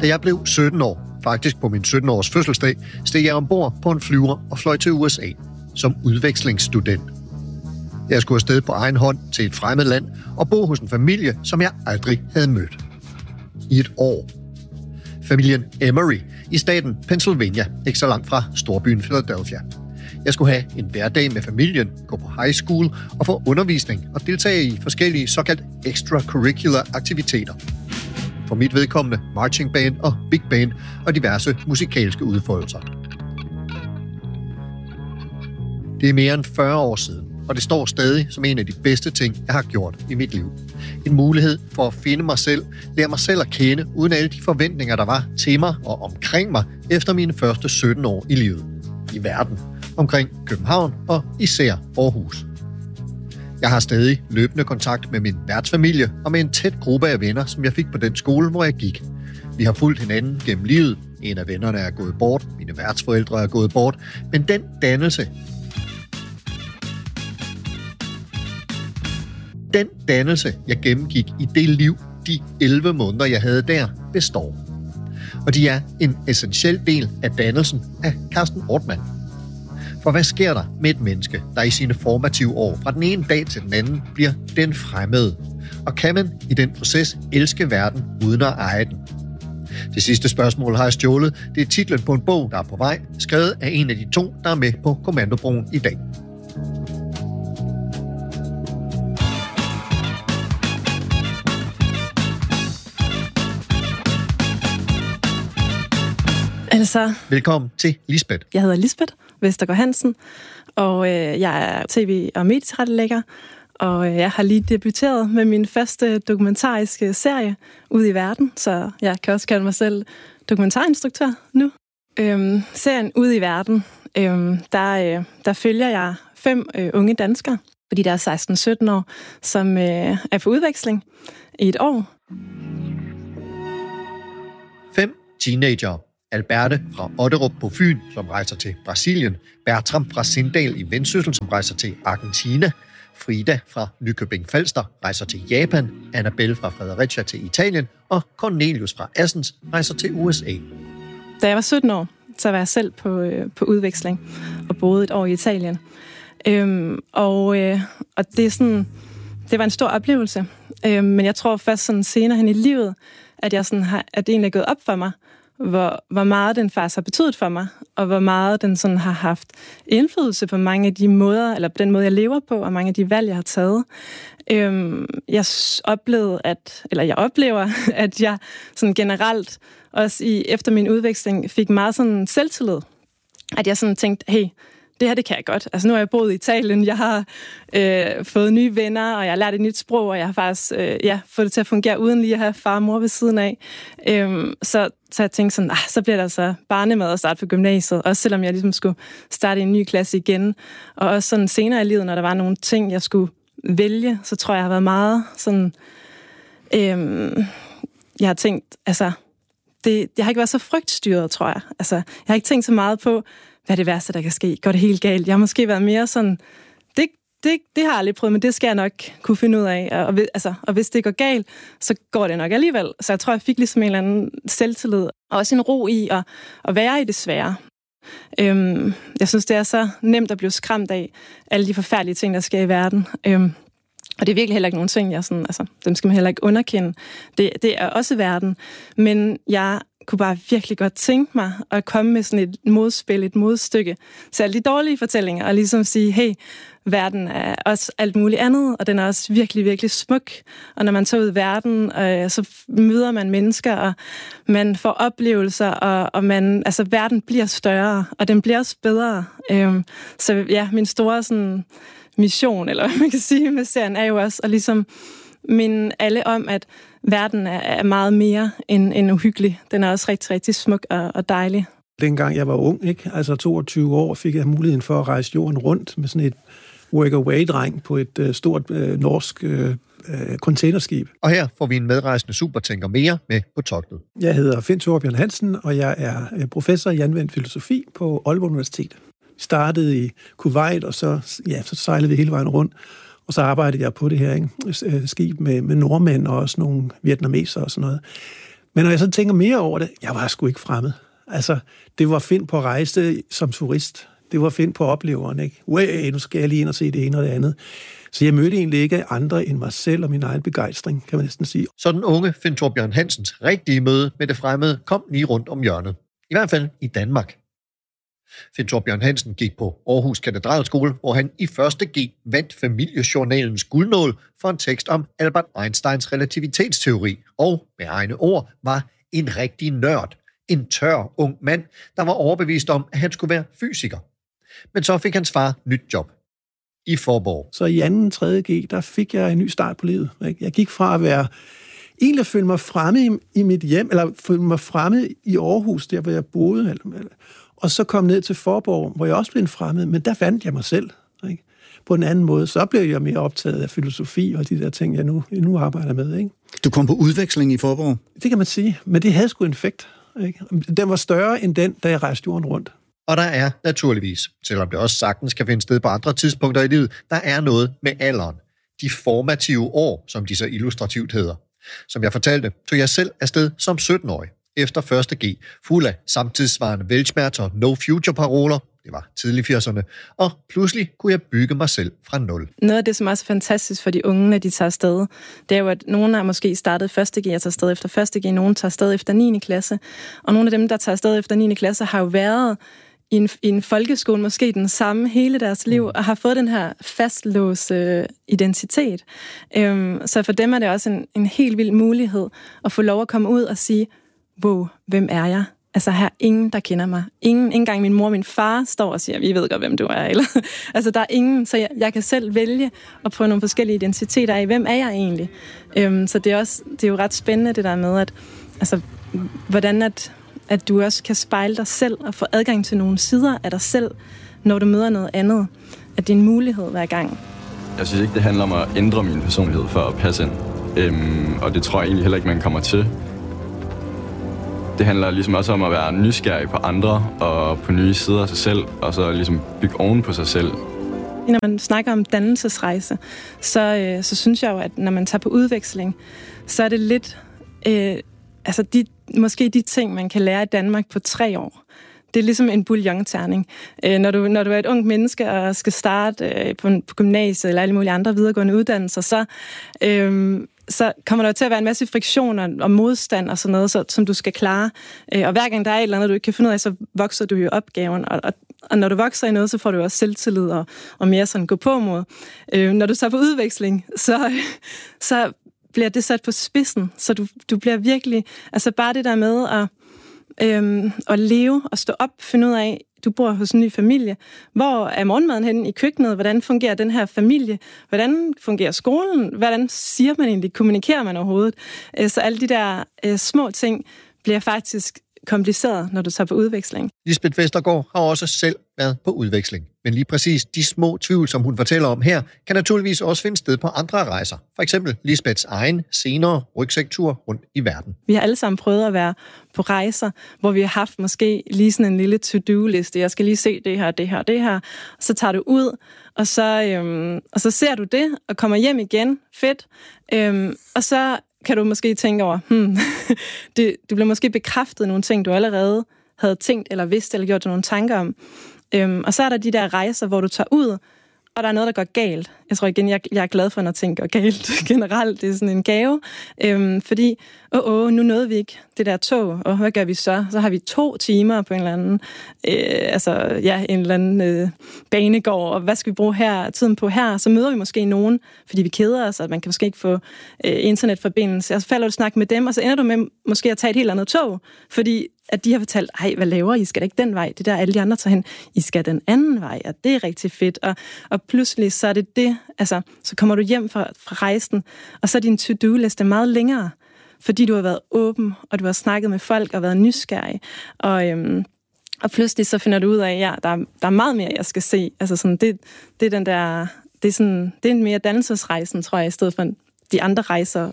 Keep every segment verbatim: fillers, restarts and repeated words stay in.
Da jeg blev sytten år, faktisk på min sytten-års fødselsdag, steg jeg ombord på en flyver og fløj til U S A som udvekslingsstudent. Jeg skulle afsted på egen hånd til et fremmed land og bo hos en familie, som jeg aldrig havde mødt. I et år. Familien Emery i staten Pennsylvania, ikke så langt fra storbyen Philadelphia. Jeg skulle have en hverdag med familien, gå på high school og få undervisning og deltage i forskellige såkaldt extracurricular aktiviteter. For mit vedkommende marching band og big band og diverse musikalske udfoldelser. Det er mere end fyrre år siden, og det står stadig som en af de bedste ting, jeg har gjort i mit liv. En mulighed for at finde mig selv, lære mig selv at kende, uden alle de forventninger, der var til mig og omkring mig efter mine første sytten år i livet. I verden, omkring København og især Aarhus. Jeg har stadig løbende kontakt med min værtsfamilie og med en tæt gruppe af venner, som jeg fik på den skole, hvor jeg gik. Vi har fulgt hinanden gennem livet. En af vennerne er gået bort, mine værtsforældre er gået bort, men den dannelse, Den dannelse, jeg gennemgik i det liv, de elleve måneder, jeg havde der, består. Og de er en essentiel del af dannelsen af Carsten Ortmann. For hvad sker der med et menneske, der i sine formative år fra den ene dag til den anden bliver den fremmede? Og kan man i den proces elske verden uden at eje den? Det sidste spørgsmål har jeg stjålet. Det er titlen på en bog, der er på vej, skrevet af en af de to, der er med på Kommandobroen i dag. Altså, velkommen til Lisbeth. Jeg hedder Lisbeth Vestergaard Hansen, og øh, jeg er tv- og medietilrettelægger, og øh, jeg har lige debuteret med min første dokumentariske serie ude i verden, så jeg kan også kalde mig selv dokumentarinstruktør nu. Øhm, serien Ude i verden, øhm, der, øh, der følger jeg fem øh, unge danskere, fordi der er seksten sytten år, som øh, er på udveksling i et år. Fem teenager. Alberte fra Otterup på Fyn, som rejser til Brasilien. Bertram fra Sindal i Vendsyssel, som rejser til Argentina. Frida fra Nykøbing Falster rejser til Japan. Annabelle fra Fredericia til Italien. Og Cornelius fra Assens rejser til U S A. Da jeg var sytten år, så var jeg selv på, øh, på udveksling og boede et år i Italien. Øhm, og, øh, og det, er sådan, det var en stor oplevelse. Øhm, men jeg tror først sådan senere hen i livet, at, jeg sådan har, at det egentlig er gået op for mig, Hvor, hvor meget den faktisk har betydet for mig, og hvor meget den sådan har haft indflydelse på mange af de måder, eller på den måde, jeg lever på, og mange af de valg, jeg har taget. Øhm, jeg oplevede, at, eller jeg oplever, at jeg sådan generelt, også i, efter min udveksling, fik meget sådan selvtillid. At jeg sådan tænkte, hey, det her, det kan jeg godt. Altså nu har jeg boet i Italien, jeg har øh, fået nye venner, og jeg har lært et nyt sprog, og jeg har faktisk øh, ja, fået det til at fungere uden lige at have far og mor ved siden af. Øhm, så, så jeg tænkte sådan, ah, så bliver der så barnemad at starte på gymnasiet, også selvom jeg ligesom skulle starte i en ny klasse igen. Og også sådan senere i livet, når der var nogle ting, jeg skulle vælge, så tror jeg, jeg har været meget sådan... Øhm, jeg har tænkt, altså... Det, jeg har ikke været så frygtstyret, tror jeg. Altså, jeg har ikke tænkt så meget på, hvad er det værste, der kan ske? Går det helt galt? Jeg har måske været mere sådan, det, det, det har jeg aldrig prøvet, men det skal jeg nok kunne finde ud af. Og, og, altså, og hvis det går galt, så går det nok alligevel. Så jeg tror, jeg fik ligesom en eller anden selvtillid, og også en ro i at, at være i det svære. Øhm, jeg synes, det er så nemt at blive skræmt af alle de forfærdelige ting, der sker i verden. Øhm, og det er virkelig heller ikke nogen ting, jeg sådan, altså, dem skal man heller ikke underkende. Det, det er også verden. Men jeg kunne bare virkelig godt tænke mig at komme med sådan et modspil, et modstykke til alle de dårlige fortællinger, og ligesom sige, hey, verden er også alt muligt andet, og den er også virkelig, virkelig smuk. Og når man tager ud i verden, øh, så møder man mennesker, og man får oplevelser, og, og man, altså, verden bliver større, og den bliver også bedre. Øh, så ja, min store sådan, mission, eller hvad man kan sige med serien, er jo også at ligesom minde alle om, at verden er meget mere end, end uhyggelig. Den er også rigtig, rigtig smuk og, og dejlig. Dengang jeg var ung, ikke? Altså toogtyve år, fik jeg muligheden for at rejse jorden rundt med sådan et work-away-dreng på et uh, stort uh, norsk uh, containerskib. Og her får vi en medrejsende supertænker mere med på togtet. Jeg hedder Finn Thorbjørn Hansen, og jeg er professor i anvendt filosofi på Aalborg Universitet. Jeg startede i Kuwait, og så, ja, så sejlede vi hele vejen rundt. Og så arbejdede jeg på det her, ikke? skib med, med nordmænd og også nogle vietnamesere og sådan noget. Men når jeg så tænker mere over det, jeg var sgu ikke fremmed. Altså, det var Finn på rejse som turist. Det var Finn på opleveren, ikke? Way, nu skal jeg lige ind og se det ene og det andet. Så jeg mødte egentlig ikke andre end mig selv og min egen begejstring, kan man næsten sige. Så den unge Finn Thorbjørn Hansens rigtige møde med det fremmede kom lige rundt om hjørnet. I hvert fald i Danmark. Finn Thorbjørn Hansen gik på Aarhus Katedralskole, hvor han i første G vandt familiejournalens guldnål for en tekst om Albert Einsteins relativitetsteori, og med egne ord var en rigtig nørd, en tør ung mand, der var overbevist om, at han skulle være fysiker. Men så fik hans far nyt job i Faaborg. Så i anden tredje G, der fik jeg en ny start på livet. Ikke? Jeg gik fra at være egentlig følte mig fremme i, i mit hjem, eller følte mig fremme i Aarhus, der hvor jeg boede, eller, og så kom ned til Faaborg, hvor jeg også blev en fremmed, men der fandt jeg mig selv. Ikke? På en anden måde, så blev jeg mere optaget af filosofi og de der ting, jeg nu, jeg nu arbejder med. Ikke? Du kom på udveksling i Faaborg? Det kan man sige, men det havde sgu en effekt. Ikke? Den var større end den, da jeg rejste jorden rundt. Og der er naturligvis, selvom det også sagtens kan finde sted på andre tidspunkter i livet, der er noget med alderen. De formative år, som de så illustrativt hedder. Som jeg fortalte, tog jeg selv afsted som sytten-årig, efter første G, fuld af samtidsvarende velsmerter og no-future-paroler, det var tidlig firserne, og pludselig kunne jeg bygge mig selv fra nul. Noget af det, som også er fantastisk for de unge, når de tager afsted, det er jo, at nogle har måske startet første G, og tager afsted efter første G, nogle tager afsted efter niende klasse, og nogle af dem, der tager afsted efter niende klasse, har jo været i en, i en folkeskole, måske den samme hele deres liv, og har fået den her fastlåse identitet. Øhm, så for dem er det også en, en helt vild mulighed at få lov at komme ud og sige, wow, hvem er jeg? Altså, her er ingen, der kender mig. Ingen, ikke engang min mor og min far står og siger, vi ved godt, hvem du er. Eller, altså, der er ingen, så jeg, jeg kan selv vælge at prøve nogle forskellige identiteter af, hvem er jeg egentlig? Øhm, så det er, også, det er jo ret spændende, det der med, at altså, hvordan at at du også kan spejle dig selv og få adgang til nogle sider af dig selv, når du møder noget andet. At det er en mulighed hver gang. Jeg synes ikke, det handler om at ændre min personlighed for at passe ind. Øhm, og det tror jeg egentlig heller ikke, man kommer til. Det handler ligesom også om at være nysgerrig på andre og på nye sider af sig selv, og så ligesom bygge oven på sig selv. Når man snakker om dannelsesrejse, så, øh, så synes jeg jo, at når man tager på udveksling, så er det lidt... Øh, altså de, måske de ting, man kan lære i Danmark på tre år. Det er ligesom en bouillon-terning. Øh, når, du, når du er et ungt menneske og skal starte øh, på, på gymnasiet eller alle mulige andre videregående uddannelser, så, øh, så kommer der til at være en masse friktioner og modstand og sådan noget, så, som du skal klare. Øh, og hver gang der er et eller andet, du ikke kan finde ud af, så vokser du i opgaven. Og, og, og når du vokser i noget, så får du også selvtillid og, og mere sådan gå på mod. Øh, når du tager på udveksling, så... så bliver det sat på spidsen, så du, du bliver virkelig, altså bare det der med at, øhm, at leve og stå op, finde ud af, du bor hos en ny familie, hvor er morgenmaden henne i køkkenet, hvordan fungerer den her familie, hvordan fungerer skolen, hvordan siger man egentlig, kommunikerer man overhovedet, så alle de der øh, små ting bliver faktisk kompliceret, når du tager på udveksling. Lisbeth Vestergaard har også selv været på udveksling. Men lige præcis de små tvivl, som hun fortæller om her, kan naturligvis også finde sted på andre rejser. For eksempel Lisbeths egen senere rygsæktur rundt i verden. Vi har alle sammen prøvet at være på rejser, hvor vi har haft måske lige sådan en lille to-do-liste. Jeg skal lige se det her, det her, det her. Så tager du ud, og så, øhm, og så ser du det, og kommer hjem igen. Fedt. Øhm, og så kan du måske tænke over, hmm, det, du bliver måske bekræftet nogle ting, du allerede havde tænkt, eller vidst, eller gjort nogle tanker om. Øhm, og så er der de der rejser, hvor du tager ud, og der er noget, der går galt. Jeg tror igen, jeg, jeg er glad for, når ting går galt generelt. Det er sådan en gave. Øhm, fordi, åh, åh, nu nåede vi ikke det der tog, og hvad gør vi så? Så har vi to timer på en eller anden, øh, altså, ja, en eller anden øh, banegård, og hvad skal vi bruge her, tiden på her? Så møder vi måske nogen, fordi vi keder os, og man kan måske ikke få øh, internetforbindelse. Og så falder du snak med dem, og så ender du med måske at tage et helt andet tog, fordi at de har fortalt, ej, hvad laver I? I skal da ikke den vej. Det der alle de andre tager hen. I skal den anden vej, og det er rigtig fedt. Og, og pludselig så er det det, altså, så kommer du hjem fra, fra rejsen, og så er din to-do-liste meget længere, fordi du har været åben, og du har snakket med folk og været nysgerrig. Og, øhm, og pludselig så finder du ud af, ja, der, der er meget mere, jeg skal se. Altså sådan, det, det er den der, det er sådan, det er en mere dannelsesrejsen, tror jeg, i stedet for de andre rejser.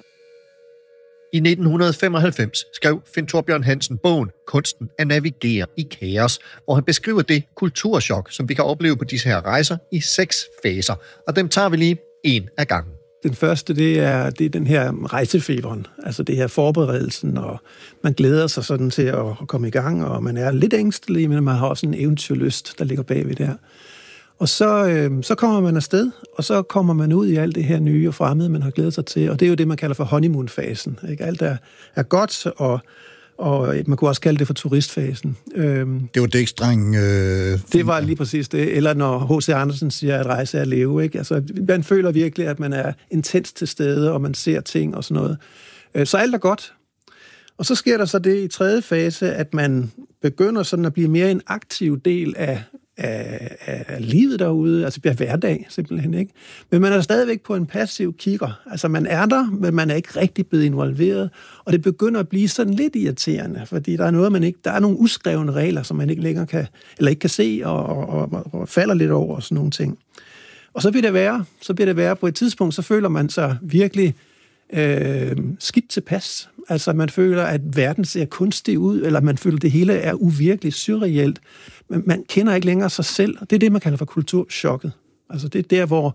I nitten femoghalvfems skrev Finn Thorbjørn Hansen bogen Kunsten at navigere i kaos, hvor han beskriver det kulturschok, som vi kan opleve på disse her rejser i seks faser. Og dem tager vi lige en af gangen. Den første, det er, det er den her rejsefeberen, altså det her forberedelsen, og man glæder sig sådan til at, at komme i gang, og man er lidt ængstelig, men man har også en eventyrlyst, der ligger bagved der. Og så, øh, så kommer man afsted, og så kommer man ud i alt det her nye og fremmede, man har glædet sig til, og det er jo det, man kalder for honeymoon-fasen. Ikke? Alt er, er godt, og Og man kunne også kalde det for turistfasen. Det var Dækstreng. Øh, det var lige præcis det. Eller når H C Andersen siger, at rejse er at leve. Ikke? Altså, man føler virkelig, at man er intens til stede, og man ser ting og sådan noget. Så alt er godt. Og så sker der så det i tredje fase, at man begynder sådan at blive mere en aktiv del af, af, af livet derude, altså bliver hverdag simpelthen, ikke? Men man er stadigvæk på en passiv kigger. Altså man er der, men man er ikke rigtig blevet involveret, og det begynder at blive sådan lidt irriterende, fordi der er noget, man ikke, der er nogle uskrevne regler, som man ikke længere kan, eller ikke kan se, og, og, og, og falder lidt over og sådan nogle ting. Og så bliver det værre, så bliver det værre på et tidspunkt, så føler man sig virkelig øh, skidt tilpas. Altså man føler, at verden ser kunstig ud, eller man føler, at det hele er uvirkeligt, surreelt. Men man kender ikke længere sig selv. Det er det, man kalder for kulturchokket. Altså det er der, hvor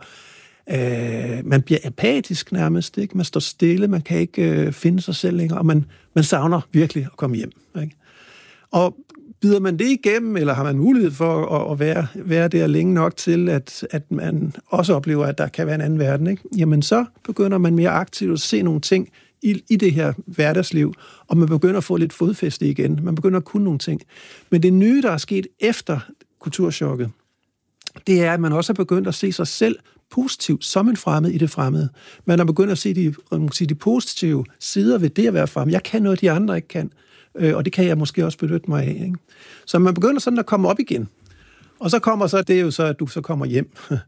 øh, man bliver apatisk nærmest. Ikke? Man står stille, man kan ikke øh, finde sig selv længere, og man, man savner virkelig at komme hjem. Ikke? Og bider man det igennem, eller har man mulighed for at, at være, være der længe nok til, at, at man også oplever, at der kan være en anden verden, ikke? Jamen så begynder man mere aktivt at se nogle ting i, i det her hverdagsliv, og man begynder at få lidt fodfæste igen. Man begynder at kunne nogle ting. Men det nye, der er sket efter kulturchokket, det er, at man også har begyndt at se sig selv positivt som en fremmed i det fremmede. Man har begyndt at se de, sige, de positive sider ved det at være fremmed. Jeg kan noget, de andre ikke kan, og det kan jeg måske også benytte mig af. Ikke? Så man begynder sådan at komme op igen. Og så kommer så, det er jo så, at du så kommer hjem.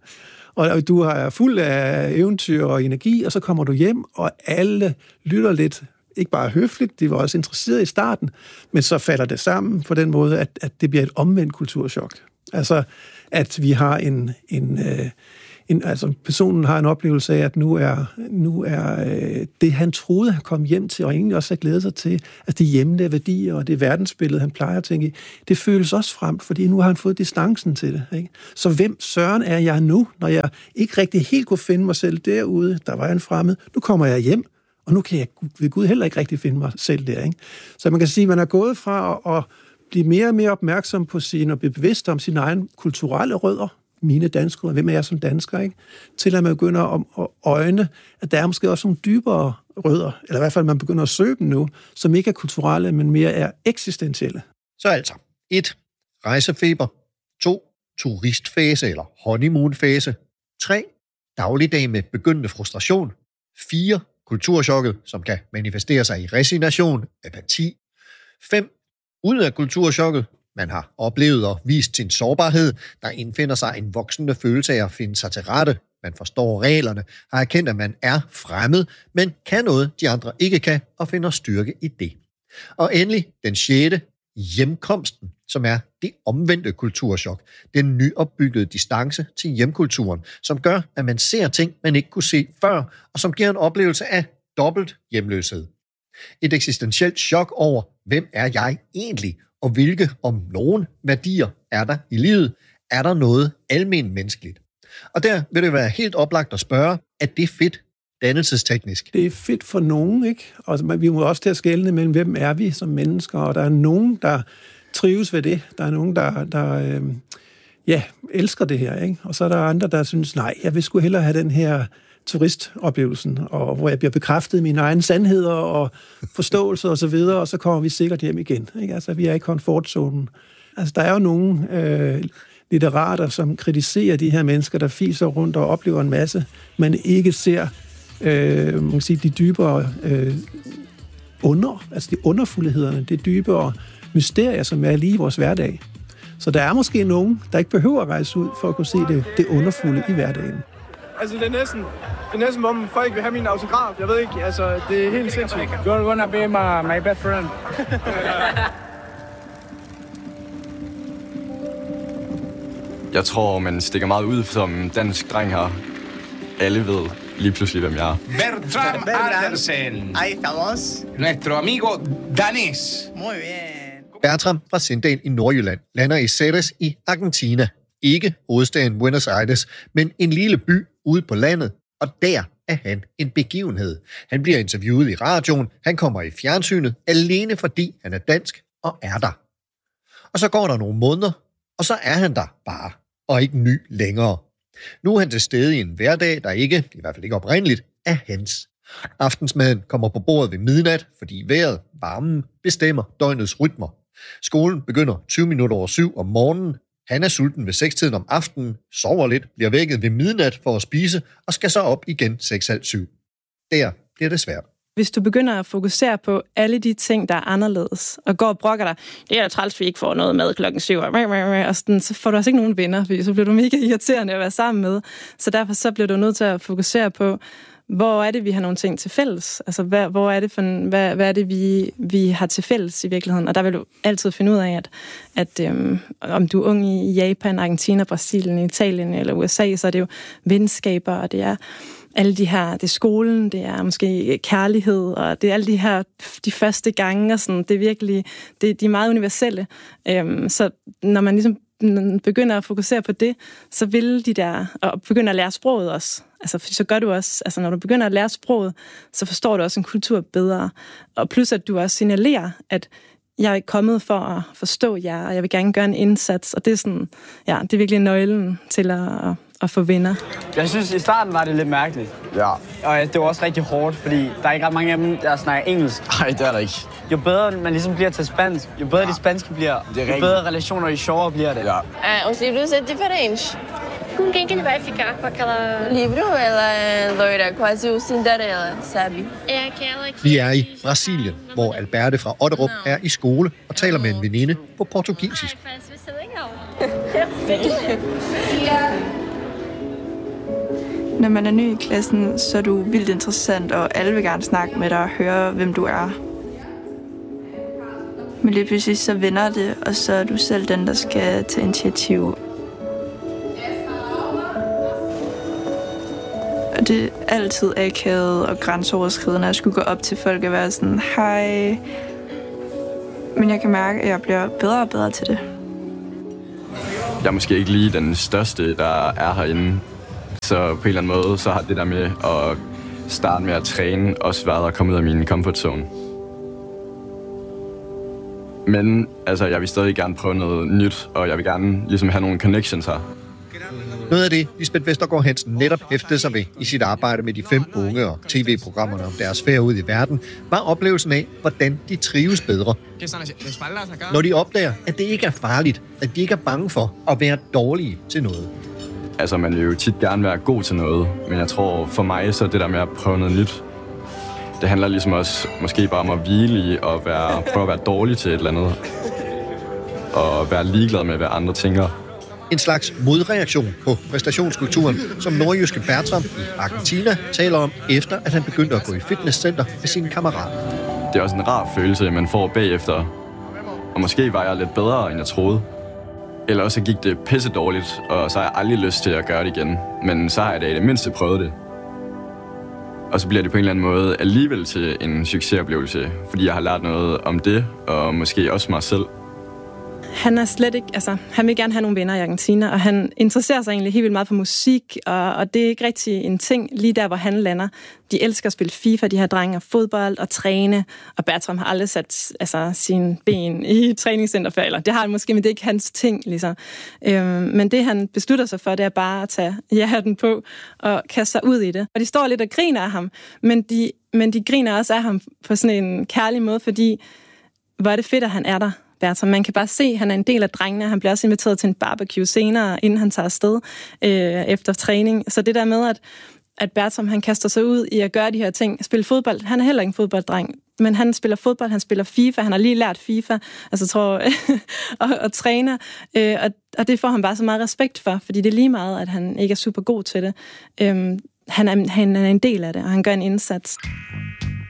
Og du er fuld af eventyr og energi, og så kommer du hjem, og alle lytter lidt, ikke bare høfligt, de var også interesseret i starten, men så falder det sammen på den måde, at, at det bliver et omvendt kulturschok. Altså, at vi har en, en, øh, en altså personen har en oplevelse af, at nu er, nu er øh, det, han troede, han kom hjem til, og egentlig også har glædet sig til, at det hjemlige værdier og det verdensbillede, han plejer at tænke i, det føles også frem, fordi nu har han fået distancen til det. Ikke? Så hvem søren er jeg nu, når jeg ikke rigtig helt kunne finde mig selv derude, der var en fremmed, nu kommer jeg hjem, og nu kan jeg ved Gud heller ikke rigtig finde mig selv der. Ikke? Så man kan sige, at man er gået fra at, at blive mere og mere opmærksom på sin, og blive bevidst om sine egne kulturelle rødder, mine danske rødder, hvem er jeg som dansker, ikke? Til at man begynder at øjne, at der er måske også nogle dybere rødder, eller i hvert fald man begynder at søge dem nu, som ikke er kulturelle, men mere er eksistentielle. Så altså, et rejsefeber, to turistfase eller honeymoonfase, tre dagligdag med begyndende frustration, fire kulturchokket, som kan manifestere sig i resignation, apati, fem ud af kulturchokket, man har oplevet og vist sin sårbarhed, der indfinder sig en voksende følelse af at finde sig til rette. Man forstår reglerne, har erkendt, at man er fremmed, men kan noget, de andre ikke kan, og finder styrke i det. Og endelig den sjette, hjemkomsten, som er det omvendte kulturchok. Den nyopbyggede distance til hjemkulturen, som gør, at man ser ting, man ikke kunne se før, og som giver en oplevelse af dobbelt hjemløshed. Et eksistentielt chok over, hvem er jeg egentlig, og hvilke, om nogen, værdier er der i livet? Er der noget almen menneskeligt? Og der vil det være helt oplagt at spørge, er det fedt dannelsesteknisk? Det er fedt for nogen, ikke? Og vi må også til at skelne mellem, hvem er vi som mennesker, og der er nogen, der trives ved det. Der er nogen, der, der øh, ja, elsker det her, ikke? Og så er der andre, der synes, nej, jeg vil sgu hellere have den her turistoplevelsen, og hvor jeg bliver bekræftet i mine egne sandheder og forståelse og så videre, og så kommer vi sikkert hjem igen. Ikke? Altså, vi er i komfortzonen. Altså, der er jo nogle øh, litterater, som kritiserer de her mennesker, der fiser rundt og oplever en masse, men ikke ser øh, man kan sige, de dybere øh, under, altså de underfuldhederne, de dybere mysterier, som er lige i vores hverdag. Så der er måske nogen, der ikke behøver at rejse ud for at kunne se det, det underfulde i hverdagen. Altså, det er næsten, det er næsten, hvor folk vil have min autograf. Jeg ved ikke, altså, det er helt sindssygt. You're gonna be my, my best friend. Jeg tror, man stikker meget ud som dansk dreng her. Alle ved lige pludselig, hvem jeg er. Bertram Andersen. Ahí estamos. Nuestro amigo danés. Muy bien. Bertram fra Sindal i Nordjylland lander i Ceres i Argentina. Ikke hovedstaden Buenos Aires, men en lille by ude på landet, og der er han en begivenhed. Han bliver interviewet i radioen, han kommer i fjernsynet, alene fordi han er dansk og er der. Og så går der nogle måneder, og så er han der bare, og ikke ny længere. Nu er han til stede i en hverdag, der ikke, i hvert fald ikke oprindeligt, er hans. Aftensmaden kommer på bordet ved midnat, fordi vejret, varmen, bestemmer døgnets rytmer. Skolen begynder tyve minutter over syv om morgenen. Han er sulten ved sekstiden om aftenen, sover lidt, bliver vækket ved midnat for at spise, og skal så op igen seks halv syv. Der bliver det svært. Hvis du begynder at fokusere på alle de ting, der er anderledes, og går og brokker dig, det er da træls, vi ikke får noget med klokken syv, og sådan, så får du også ikke nogen venner, fordi så bliver du mega irriterende at være sammen med. Så derfor så bliver du nødt til at fokusere på, hvor er det, vi har nogle ting til fælles? Altså, hvad, hvor er det, for, hvad, hvad er det vi, vi har til fælles i virkeligheden? Og der vil du altid finde ud af, at, at øhm, om du er ung i Japan, Argentina, Brasilien, Italien eller U S A, så er det jo venskaber, og det er alle de her, det er skolen, det er måske kærlighed, og det er alle de her, de første gange, og sådan, det er virkelig, det, de er meget universelle. Øhm, så når man ligesom begynder at fokusere på det, så vil de der, og begynder at lære sproget også. Altså, så gør du også, altså når du begynder at lære sproget, så forstår du også en kultur bedre. Og plus at du også signalerer, at jeg er kommet for at forstå jer, og jeg vil gerne gøre en indsats. Og det er sådan, ja, det er virkelig nøglen til at, at, at få venner. Jeg synes, i starten var det lidt mærkeligt. Ja. Og det var også rigtig hårdt, fordi der er ikke ret mange af dem, der snakker engelsk. Nej, det er der ikke. Jo bedre man ligesom bliver til spansk, jo bedre ja. de spanske bliver, jo bedre relationer, jo sjovere bliver det. Ja. Ah, os livros é diferente. Com quem que ele vai ficar? Com aquela... Livro, ela é loira, quase o Cinderela, sabe? É aquela que... Vi er i Brasilien, hvor Alberte fra Otterup er i skole og taler med en veninde på portugisisk. Når man er ny i klassen, så er du vildt interessant, og alle vil gerne snakke med dig og høre, hvem du er. Men lige pludselig så vender det, og så er du selv den, der skal tage initiativ. Og det er altid akavet og grænseoverskridende at skulle gå op til folk og være sådan, hej. Men jeg kan mærke, at jeg bliver bedre og bedre til det. Jeg er måske ikke lige den største, der er herinde. Så på en eller anden måde, så har det der med at starte med at træne også været at komme ud af min comfort zone. Men altså, jeg vil stadig gerne prøve noget nyt, og jeg vil gerne ligesom have nogle connections her. Noget af det, Lisbeth Vestergaard Hansen netop hæftede sig ved i sit arbejde med de fem unge og tv-programmerne om deres færd ud i verden, var oplevelsen af, hvordan de trives bedre. Når de opdager, at det ikke er farligt, at de ikke er bange for at være dårlige til noget. Altså, man vil jo tit gerne være god til noget, men jeg tror for mig, så det der med at prøve noget nyt, det handler ligesom også måske bare om at hvile i og være, prøve at være dårlig til et eller andet. Og være ligeglad med, hvad andre tænker. En slags modreaktion på præstationskulturen, som nordjyske Bertram i Argentina taler om, efter at han begyndte at gå i fitnesscenter med sine kammerater. Det er også en rar følelse, man får bagefter. Og måske var jeg lidt bedre, end jeg troede. Eller også gik det pisse dårligt, og så har jeg aldrig lyst til at gøre det igen. Men så har jeg da i det mindste prøvet det. Og så bliver det på en eller anden måde alligevel til en succesoplevelse, fordi jeg har lært noget om det, og måske også mig selv. Han er slet ikke, altså, han vil gerne have nogle venner i Argentina, og han interesserer sig egentlig helt vildt meget for musik, og, og det er ikke rigtig en ting lige der, hvor han lander. De elsker at spille FIFA, de her drenge, fodbold og træne, og Bertram har aldrig sat altså, sine ben i træningscenter før, eller det har han måske, men det er ikke hans ting, ligesom. Øhm, men det, han beslutter sig for, det er bare at tage ja-hatten på og kaste sig ud i det. Og de står lidt og griner af ham, men de, men de griner også af ham på sådan en kærlig måde, fordi hvor er det fedt, at han er der. Bertram. Man kan bare se, at han er en del af drengene. Han bliver også inviteret til en barbecue senere, inden han tager afsted øh, efter træning. Så det der med, at, at Bertram han kaster sig ud i at gøre de her ting, spille fodbold. Han er heller ikke en fodbolddreng, men han spiller fodbold, han spiller FIFA, han har lige lært FIFA, altså tror og, og træner. Øh, og, og det får han bare så meget respekt for, fordi det er lige meget, at han ikke er super god til det. Øh, han, er, han er en del af det, og han gør en indsats.